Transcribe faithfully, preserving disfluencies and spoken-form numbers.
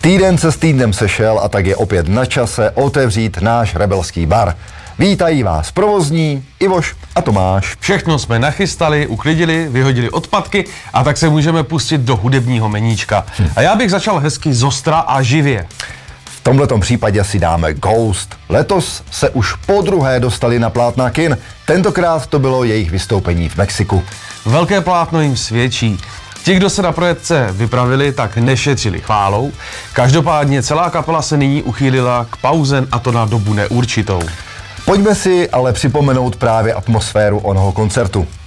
Týden se s týdnem sešel a tak je opět na čase otevřít náš rebelský bar. Vítají vás provozní, Ivoš a Tomáš. Všechno jsme nachystali, uklidili, vyhodili odpadky a tak se můžeme pustit do hudebního meníčka. Hm. A já bych začal hezky zostra a živě. V tomhletom případě si dáme Ghost. Letos se už po druhé dostali na plátna kin. Tentokrát to bylo jejich vystoupení v Mexiku. Velké plátno jim svědčí. Ti, kdo se na projekce vypravili, tak nešetřili chválou. Každopádně celá kapela se nyní uchýlila k pauze, a to na dobu neurčitou. Pojďme si ale připomenout právě atmosféru onoho koncertu.